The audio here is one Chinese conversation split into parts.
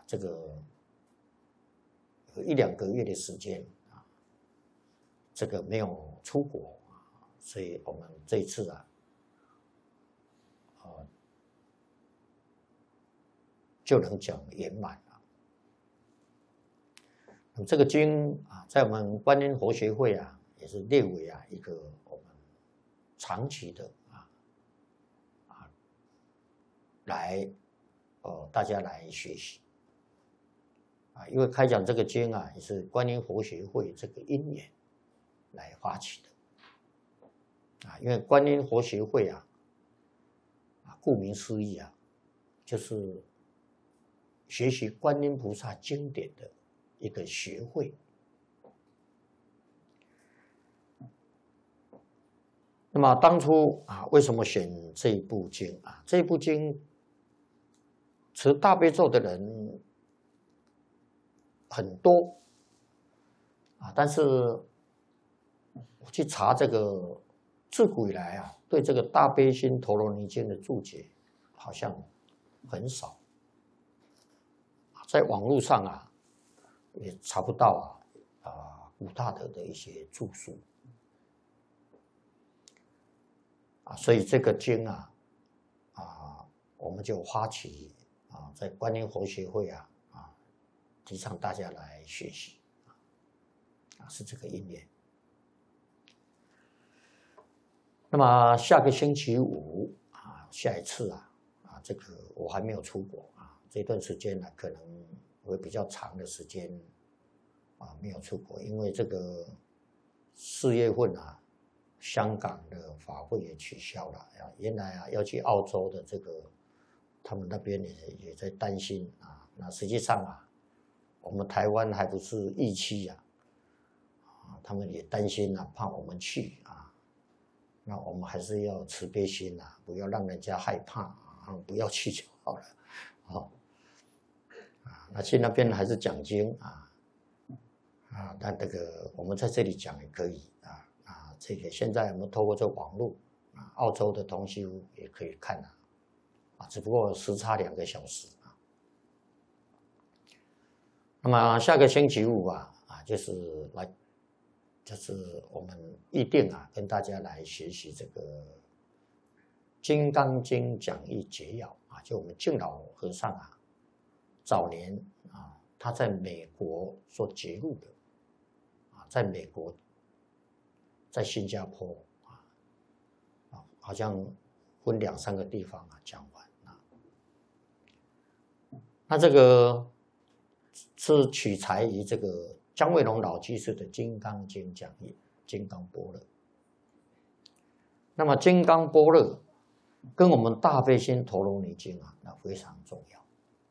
这个有1、2个月的时间啊，这个没有出国啊，所以我们这一次啊，就能讲圆满了。那么这个经啊，在我们观音佛学会啊，也是列为啊一个我们长期的来大家来学习啊，因为开讲这个经啊，也是观音佛学会这个因缘来发起的啊，因为观音佛学会啊，顾名思义啊，就是学习观音菩萨经典的一个学会。那么当初啊，为什么选这一部经啊？这一部经持大悲咒的人很多啊，但是我去查这个自古以来啊，对这个大悲心陀罗尼经的注解好像很少，在网络上啊也查不到古大德的一些著述啊，所以这个经我们就发起在观音佛学会提倡大家来学习是这个因缘。那么下个星期五下一次这个我还没有出国这段时间可能会比较长的时间没有出国，因为这个4月份香港的法会也取消了原来要去澳洲的这个他们那边也在担心那实际上我们台湾还不是疫区他们也担心怕我们去那我们还是要慈悲心不要让人家害怕不要去就好了那去那边还是讲经那这个我们在这里讲也可以这个现在我们透过这网络澳洲的同修也可以看只不过时差2个小时那么下个星期五就是我们预定跟大家来学习这个《金刚经》讲义解要就我们净老和尚早年他在美国所揭露的在美国在新加坡好像分2、3个地方讲完那这个是取材于这个姜惠龙老居士的《金刚经》讲义，金刚般若。那么金刚般若跟我们大悲心陀罗尼经那非常重要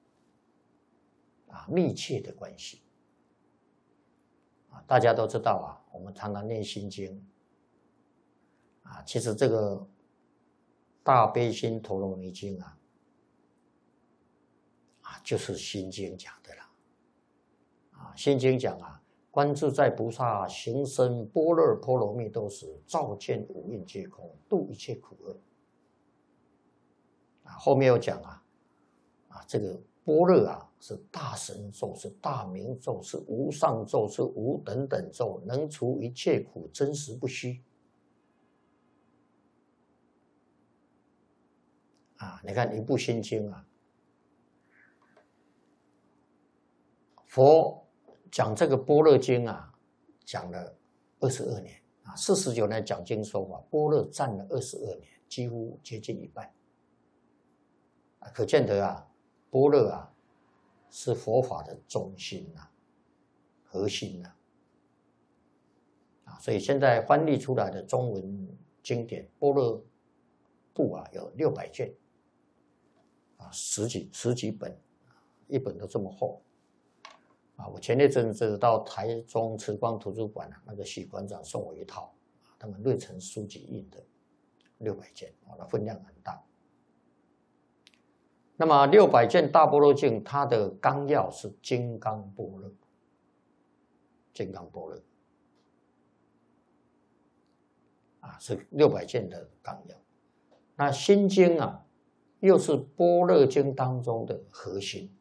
密切的关系大家都知道我们常常念心经其实这个大悲心陀罗尼经就是心经讲的啦心经讲观自在菩萨行深般若波罗蜜多时，照见五蕴皆空，度一切苦厄后面又讲这个般若是大神咒，是大明咒，是无上咒，是无等等咒，能除一切苦，真实不虚你看一部心经佛讲这个般若经讲了22年49年讲经说法，般若占了22年，几乎接近一半可见得般若是佛法的中心核心所以现在翻译出来的中文经典般若部有600卷十几本一本都这么厚我前一阵子到台中慈光图书馆那个许馆长送我一套他们瑞城书籍印的600件那分量很大。那么600件大般若经它的纲要是金刚般若，金刚般若是600件的纲要。那心经又是般若经当中的核心